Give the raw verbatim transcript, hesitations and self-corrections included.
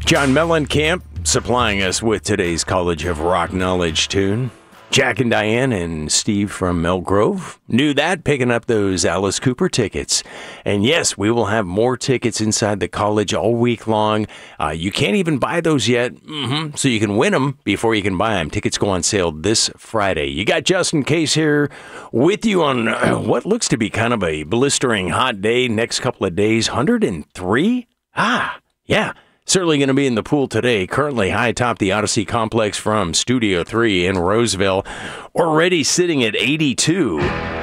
John Mellencamp supplying us with today's College of Rock Knowledge tune. Jack and Diane and Steve from Elk Grove knew that, picking up those Alice Cooper tickets. And yes, we will have more tickets inside the college all week long. Uh, you can't even buy those yet, mm-hmm. so you can win them before you can buy them. Tickets go on sale this Friday. You got Justin Case here with you on uh, what looks to be kind of a blistering hot day next couple of days. one hundred three? Ah, yeah. Certainly going to be in the pool today, currently high atop the Odyssey Complex from Studio three in Roseville, already sitting at eighty-two.